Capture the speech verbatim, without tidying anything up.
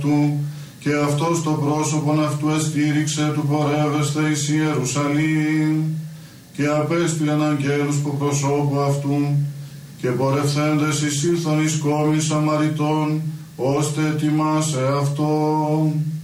του, και αυτός το πρόσωπον αυτού εστήριξε του πορεύεστε εις Ιερουσαλήμ, και απέστειλεν αγγέλους που προσώπου αυτού, και πορευθέντες εις ήλθον εις κόμην Σαμαριτών, ώστε ετοιμάσε αυτό.